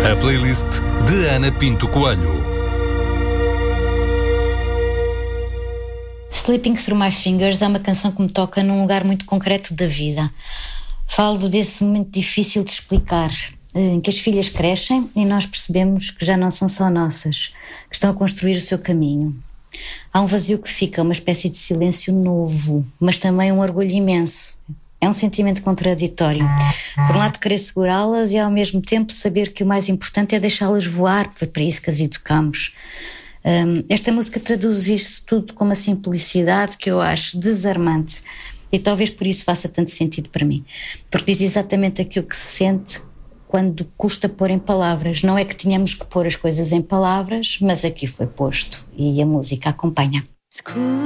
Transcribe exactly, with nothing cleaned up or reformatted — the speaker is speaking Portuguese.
A playlist de Ana Pinto Coelho. Slipping Through My Fingers é uma canção que me toca num lugar muito concreto da vida. Falo desse momento difícil de explicar, em que as filhas crescem e nós percebemos que já não são só nossas, que estão a construir o seu caminho. Há um vazio que fica, uma espécie de silêncio novo, mas também um orgulho imenso. É um sentimento contraditório. Por um lado, querer segurá-las e ao mesmo tempo saber que o mais importante é deixá-las voar, foi para isso que as educamos. Um, esta música traduz isto tudo com uma simplicidade que eu acho desarmante e talvez por isso faça tanto sentido para mim, porque diz exatamente aquilo que se sente quando custa pôr em palavras. Não é que tínhamos que pôr as coisas em palavras, mas aqui foi posto e a música acompanha.